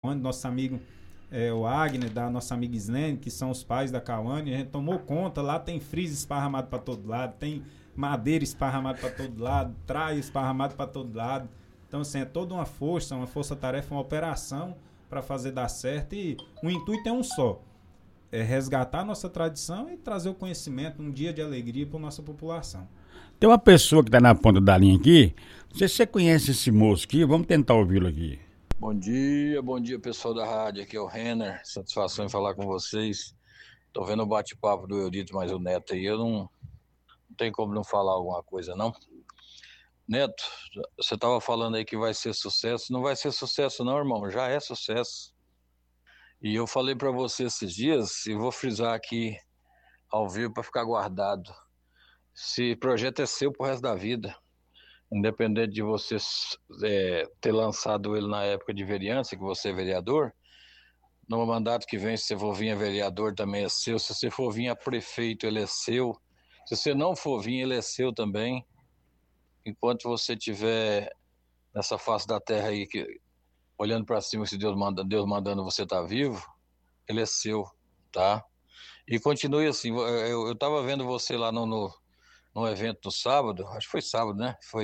Cauane, nosso amigo o Agner, da nossa amiga Islene, que são os pais da Cauane. A gente tomou conta, lá tem freezer esparramado para todo lado, tem madeira esparramado para todo lado, traia esparramado para todo lado. Então, assim, é toda uma força-tarefa, uma operação para fazer dar certo. E o intuito é um só: é resgatar a nossa tradição e trazer o conhecimento, um dia de alegria para a nossa população. Tem uma pessoa que está na ponta da linha aqui. Não sei se você conhece esse moço aqui, vamos tentar ouvi-lo aqui. Bom dia pessoal da rádio, aqui é o Renner, satisfação em falar com vocês. Tô vendo o bate-papo do Eudito mais o Neto aí, eu não tem como não falar alguma coisa não. Neto, você tava falando aí que vai ser sucesso, não vai ser sucesso não, irmão, já é sucesso. E eu falei para você esses dias, e vou frisar aqui ao vivo para ficar guardado. Esse projeto é seu pro resto da vida. Independente de você ter lançado ele na época de vereança, que você é vereador, no mandato que vem, se você for vir a vereador, também é seu. Se você for vir a prefeito, ele é seu. Se você não for vir, ele é seu também. Enquanto você estiver nessa face da terra aí, olhando para cima, se Deus mandando você estar vivo, ele é seu, tá? E continue assim. Eu estava vendo você lá no evento no sábado, acho que foi sábado, né? Foi.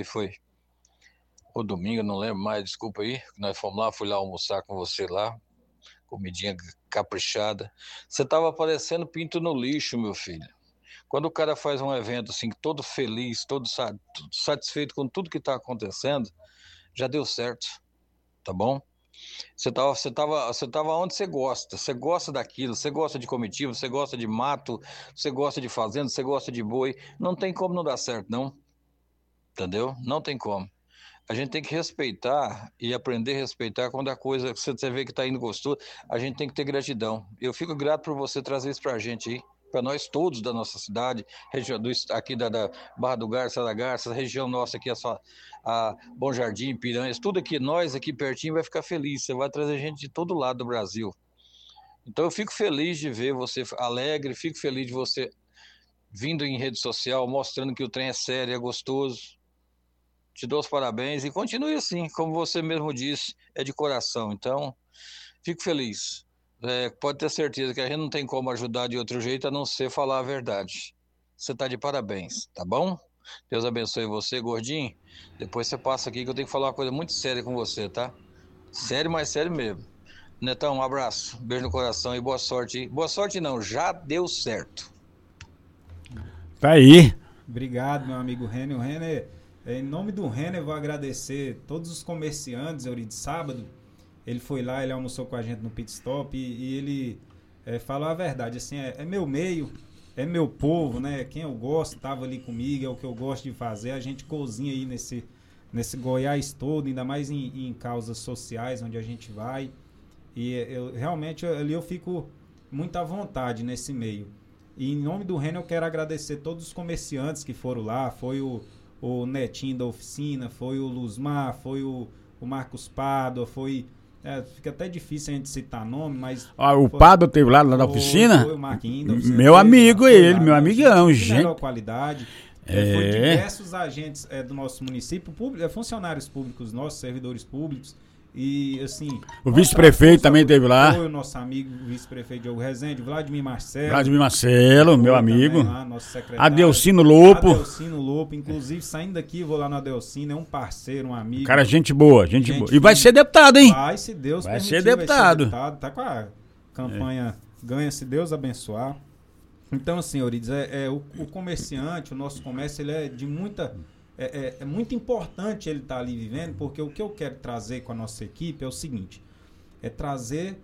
Ou domingo, não lembro mais, desculpa aí. Nós fomos lá, fui lá almoçar com você lá, comidinha caprichada. Você tava parecendo pinto no lixo, meu filho. Quando o cara faz um evento assim, todo feliz, todo satisfeito com tudo que tá acontecendo, já deu certo, tá bom? Você tava onde você gosta daquilo, você gosta de comitiva, você gosta de mato, você gosta de fazenda, você gosta de boi, não tem como não dar certo, não, entendeu? Não tem como. A gente tem que respeitar e aprender a respeitar quando a coisa, você vê que está indo gostoso, a gente tem que ter gratidão. Eu fico grato por você trazer isso para a gente aí, para nós todos da nossa cidade, região aqui da Barra do Garça, da Garça, região nossa aqui, a Bom Jardim, Piranhas, tudo aqui, nós aqui pertinho vai ficar feliz, você vai trazer gente de todo lado do Brasil. Então eu fico feliz de ver você alegre, fico feliz de você vindo em rede social, mostrando que o trem é sério, é gostoso. Te dou os parabéns e continue assim, como você mesmo disse, é de coração. Então, fico feliz. Pode ter certeza que a gente não tem como ajudar de outro jeito a não ser falar a verdade. Você está de parabéns, tá bom? Deus abençoe você, gordinho. Depois você passa aqui que eu tenho que falar uma coisa muito séria com você, tá? Sério, mas sério mesmo. Netão, um abraço, beijo no coração e boa sorte. Boa sorte não, já deu certo. Tá aí. Obrigado, meu amigo Renner. O Renner, em nome do Renner, eu vou agradecer todos os comerciantes. De sábado, ele foi lá, ele almoçou com a gente no pit stop e ele falou a verdade, assim, é meu meio, é meu povo, né? Quem eu gosto estava ali comigo, é o que eu gosto de fazer. A gente cozinha aí nesse Goiás todo, ainda mais em causas sociais, onde a gente vai. E realmente ali eu fico muito à vontade nesse meio. E em nome do Renner eu quero agradecer todos os comerciantes que foram lá. Foi o Netinho da oficina, foi o Luzmar, foi o Marcos Pádua, foi... fica até difícil a gente citar nome, mas... O Pádua teve lá na oficina? Foi o Marquinhos da oficina. Meu amigo ele, meu amigão, de gente. melhor qualidade. Foi diversos agentes do nosso município, funcionários públicos nossos, servidores públicos. E assim... O vice-prefeito também teve lá. Foi o nosso amigo, o vice-prefeito Diogo Rezende, Vladimir Marcelo. Vladimir Marcelo, meu amigo. Lá, nosso secretário. Adelcino Lopo. Adelcino Lopo. Inclusive, saindo daqui, vou lá no Adelcino. É um parceiro, um amigo. Cara, gente boa, gente boa. E vai ser deputado, hein? Vai, se Deus permitir, ser deputado. Tá com a campanha ganha, se Deus abençoar. Então, assim, Eurides, o comerciante, o nosso comércio, ele é de muita... É muito importante ele estar ali vivendo, porque o que eu quero trazer com a nossa equipe é o seguinte, é trazer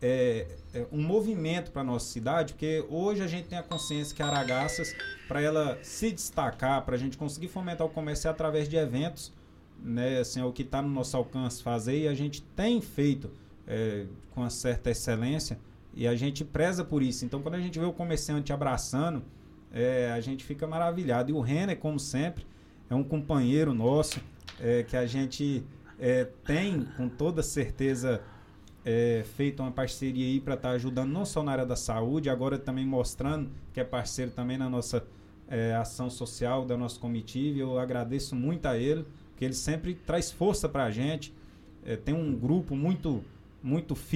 um movimento para a nossa cidade, porque hoje a gente tem a consciência que Aragaças, para ela se destacar, para a gente conseguir fomentar o comércio através de eventos, né, assim, é o que está no nosso alcance fazer, e a gente tem feito com uma certa excelência, e a gente preza por isso. Então, quando a gente vê o comerciante abraçando, a gente fica maravilhado. E o Renner, como sempre, é um companheiro nosso, que a gente tem, com toda certeza, feito uma parceria aí para estar ajudando não só na área da saúde, agora também mostrando que é parceiro também na nossa ação social, da nossa comitiva. Eu agradeço muito a ele, porque ele sempre traz força para a gente. Tem um grupo muito